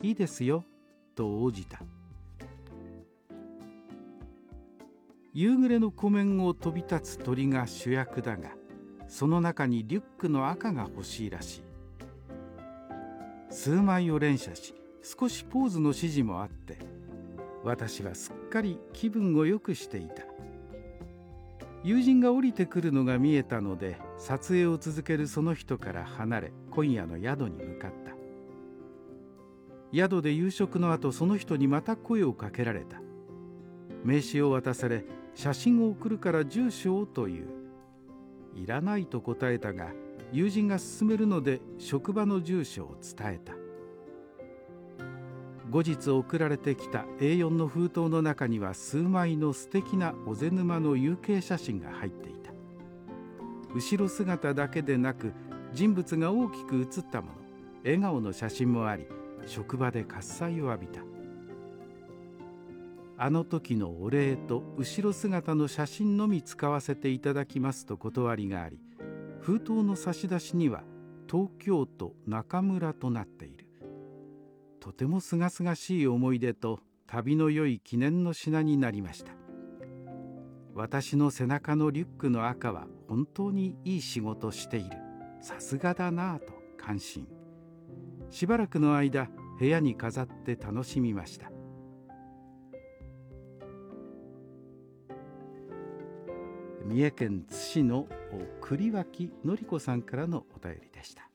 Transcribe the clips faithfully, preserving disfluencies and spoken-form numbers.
いいですよと応じた。夕暮れの湖面を飛び立つ鳥が主役だが、その中にリュックの赤が欲しいらしい。数枚を連写し、少しポーズの指示もあって、私はすっかり気分を良くしていた。友人が降りてくるのが見えたので、撮影を続けるその人から離れ、今夜の宿に向かった。宿で夕食の後、その人にまた声をかけられた。名刺を渡され、写真を送るから住所をという。いらないと答えたが、友人が勧めるので職場の住所を伝えた。後日送られてきた エーよん の封筒の中には数枚の素敵な尾瀬沼の夕景写真が入っていた。後ろ姿だけでなく、人物が大きく写ったもの、笑顔の写真もあり、職場で喝采を浴びた。あの時のお礼と後ろ姿の写真のみ使わせていただきますと断りがあり、封筒の差出には東京都中村となっている。とてもすがすがしい思い出と旅の良い記念の品になりました。私の背中のリュックの赤は本当にいい仕事している。さすがだなぁと感心。しばらくの間、部屋に飾って楽しみました。三重県津市の栗脇のり子さんからのお便りでした。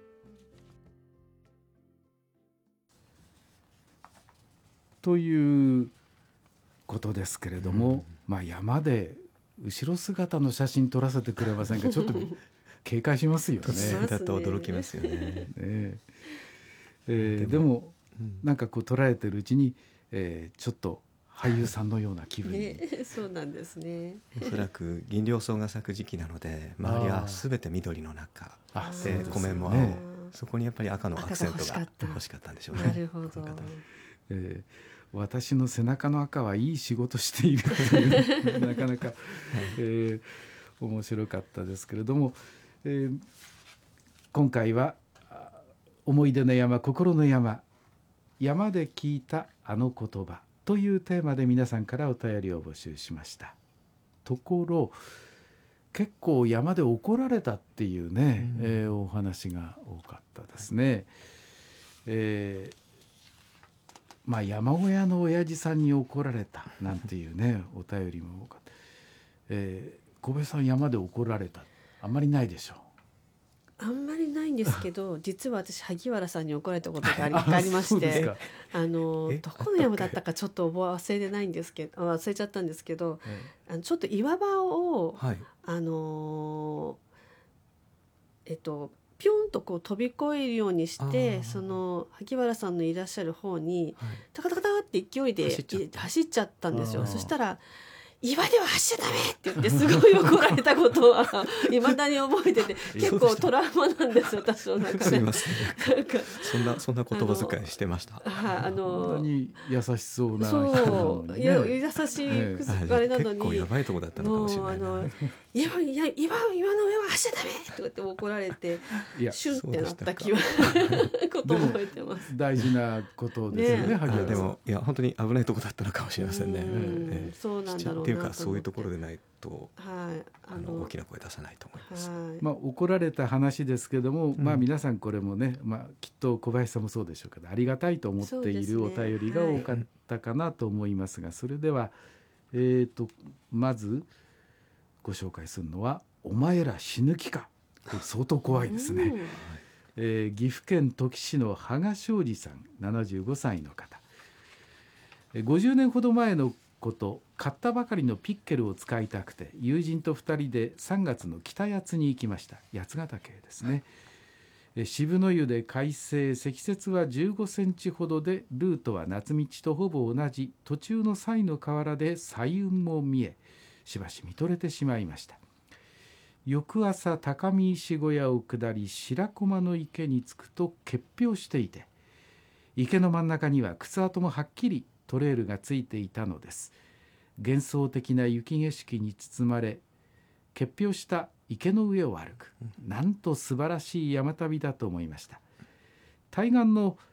ということですけれども、うん、まあ山で後ろ姿の写真撮らせてくれませんか。ちょっと警戒しますよね。 突然だと驚きますよね。ねえー、でも、うん、なんかこう捉えてるうちに、えー、ちょっと俳優さんのような気分に、 ね、そうなんですね。 おそらく銀杏草が咲く時期なので、周りはすべて緑の中で、湖面も青、ね、そこにやっぱり赤のアクセントが欲しかったんでしょうね。 なるほど。 えー、私の背中の赤はいい仕事しているというなかなか、えー、面白かったですけれども、えー、今回は思い出の山、心の山、山で聞いたあの言葉というテーマで皆さんからお便りを募集しました。ところ結構山で怒られたっていうね、うん、えー、お話が多かったですね。えーまあ、山小屋の親父さんに怒られたなんていうねお便りも多かった。えー、小部さん、山で怒られたあんまりないでしょう。 あんまりないんですけど、実は私萩原さんに怒られたことがあり, ありまして、あのどこの山だったかちょっと忘れてないんですけど、忘れちゃったんですけど、あのちょっと岩場を、はい、あのえっとピョンとこう飛び越えるようにして、その萩原さんのいらっしゃる方に、はい、タカタカタって勢いで走っちゃった、走っちゃったんですよ。そしたら岩では走っちゃダメって言ってすごい怒られたことは未だに覚えてて、結構トラウマなんですよ、私の中で。 すみません。なんかそんなそんな言葉遣いしてました。 ああの本当に優しそうな人なのに、ね、そういや優しい、ええ、あれなのに結構やばいとこだったのかもしれないな。 もうあの岩岩岩岩の上は走っちゃダメとかって怒られてシュンってなった気はことを覚えてます。 大事なことですよね。 ね、萩原さん。でもいや本当に危ないとこだったのかもしれませんね。 うん、そうなんだろうなっていうかそういうところでないと、 はい、 あの大きな声出さないと思います。 はい、まあ、怒られた話ですけども、うん、まあ、皆さんこれもね、まあ、きっと小林さんもそうでしょうけどありがたいと思っているお便りが多かったかなと思いますが、それでは、えーと、まずご紹介するのはお前ら死ぬ気か。これ相当怖いですね。うんえー、岐阜県土岐市の羽賀昌司さん、ななじゅうごさいの方。ごじゅうねんほど前のこと、買ったばかりのピッケルを使いたくて友人とふたりでさんがつの北八に行きました。八ヶ岳ですね。渋野湯で快晴、積雪はじゅうごセンチほどで、ルートは夏道とほぼ同じ。途中の西の河原で彩雲も見え、しばし見とれてしまいました。翌朝高見石小屋を下り白駒の池に着くと結氷していて、池の真ん中には靴跡もはっきりトレイルがついていたのです。幻想的な雪景色に包まれ、結氷した池の上を歩く、なんと素晴らしい山旅だと思いました。対岸の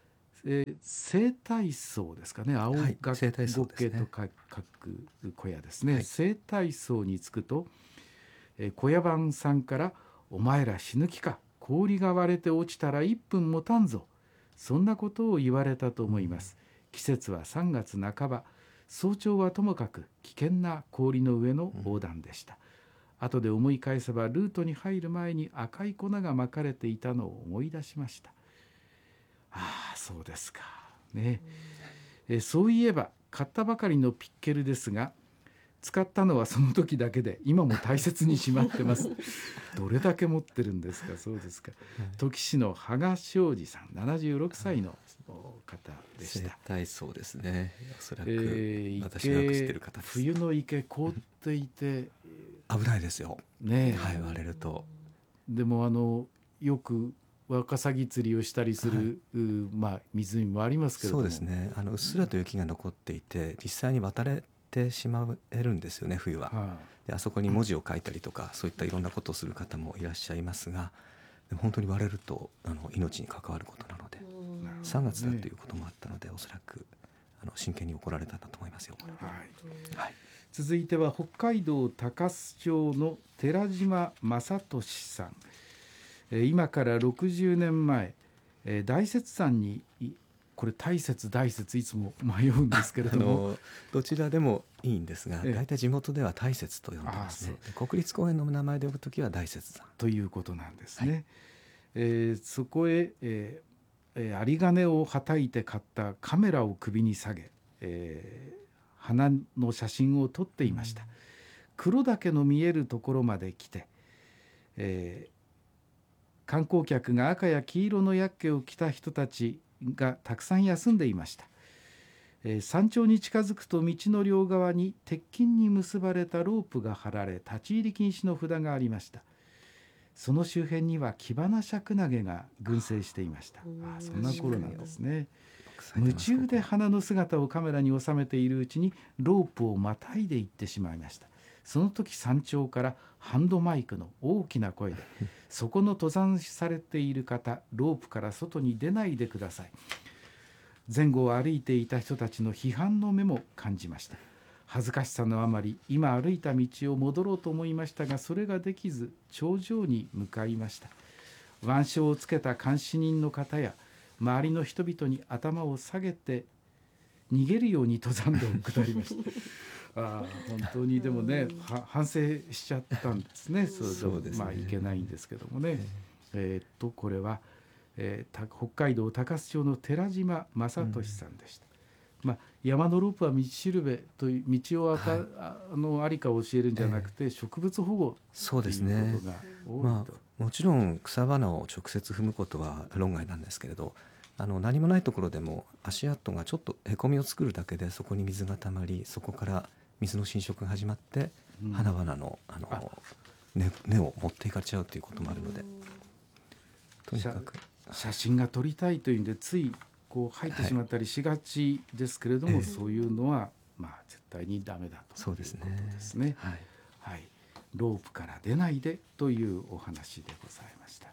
えー、生体層ですかね。青が、はい、 生体層ですね。 と書く小屋ですね、はい、生体層に着くと、えー、小屋番さんからお前ら死ぬ気か、氷が割れて落ちたらいっぷんもたんぞ、そんなことを言われたと思います、うん、季節はさんがつなかば、早朝はともかく危険な氷の上の横断でした、うん、後で思い返せばルートに入る前に赤い粉がまかれていたのを思い出しました。ああ、そうですかね、うん、えそういえば買ったばかりのピッケルですが、使ったのはその時だけで今も大切にしまってますどれだけ持ってるんですか。そうですか、土岐市の羽賀昌司さん、ななじゅうろくさいの方でした。 生体層ですね。おそらく、えー、私がよく知ってる方です。 冬の池凍っていて危ないですよね、はい、割れると。 でもあのよくワカサギ釣りをしたりする、はい、まあ、湖もありますけれども、 そうですね、あのうっすらと雪が残っていて実際に渡れてしまえるんですよね、冬は、はあ、であそこに文字を書いたりとか、そういったいろんなことをする方もいらっしゃいますが、でも本当に割れるとあの命に関わることなので、さんがつだということもあったので、おそらくあの真剣に怒られたんだと思いますよ、はいはい、 続いては北海道鷹栖町の寺島正俊さん、今からろくじゅうねんまえ、大雪山に、これ大雪大雪いつも迷うんですけれども、あのどちらでもいいんですが、大体地元では大雪と呼んでますね。国立公園の名前で呼ぶときは大雪山ということなんですね、はい、えー、そこへ、えー、有金をはたいて買ったカメラを首に下げ、えー、花の写真を撮っていました、うん、黒岳の見えるところまで来て、えー観光客が赤や黄色のヤッケを着た人たちがたくさん休んでいました、えー、山頂に近づくと道の両側に鉄筋に結ばれたロープが張られ、立ち入り禁止の札がありました。その周辺にはキバナシャクナゲが群生していました。ああ、そんな頃なんですね。夢中で花の姿をカメラに収めているうちにロープをまたいでいってしまいました。その時山頂からハンドマイクの大きな声でそこの登山されている方、ロープから外に出ないでください。前後を歩いていた人たちの批判の目も感じました。恥ずかしさのあまり今歩いた道を戻ろうと思いましたが、それができず頂上に向かいました。腕章をつけた監視人の方や周りの人々に頭を下げて逃げるように登山道を下りましたああ、本当にでもね、反省しちゃったんですね。そうそうですね、まあいけないんですけどもね、えー、っとこれは、えー、北海道鷹栖町の寺島正俊さんでした、うん、まあ、山のロープは道しるべという道をあた、はい、あのありかを教えるんじゃなくて、えー、植物保護ということが多いと。そうですね、 まあ、もちろん草花を直接踏むことは論外なんですけれど、あの何もないところでも足跡がちょっとへこみを作るだけでそこに水がたまり、そこから水の浸食が始まって花々 の, あの 根, 根を持っていかれちゃうということもあるので、 とにかく写真が撮りたいというんでついこう入ってしまったりしがちですけれども、はい、そういうのはまあ絶対にダメだということですね。はいはい、ロープから出ないでというお話でございました。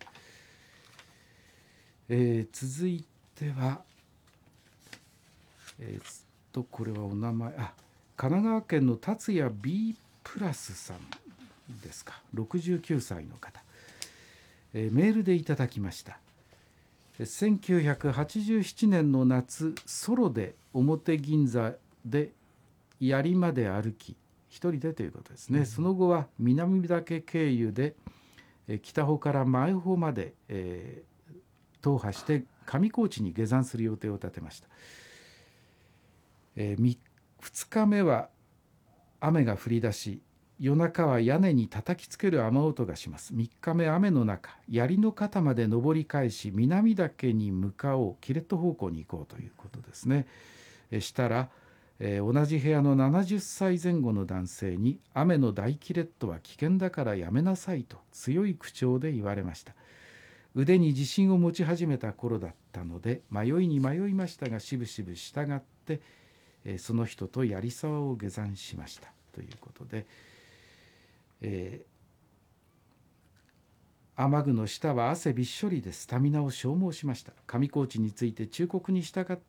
えー、続いては、えー、とこれはお名前、あ、神奈川県の達也 B プラスさんですか、ろくじゅうきゅうさいの方、えー、メールでいただきました。せんきゅうひゃくはちじゅうななねんの夏、ソロで表銀座で槍まで歩き、一人でということですね、うん、その後は南岳経由で、えー、北穂から前穂まで、えー、踏破して上高地に下山する予定を立てました。えー、ふつかめは雨が降り出し、夜中は屋根に叩きつける雨音がします。みっかめ、雨の中、槍の肩まで登り返し南岳に向かおう、キレット方向に行こうということですね。えしたら、えー、同じ部屋のななじゅっさいぜん後の男性に、雨の大キレットは危険だからやめなさいと強い口調で言われました。腕に自信を持ち始めた頃だったので迷いに迷いましたが、しぶしぶ従って、えー、その人と槍沢を下山しましたということで、え雨具の下は汗びっしょりでスタミナを消耗しました。上高地について忠告に従っ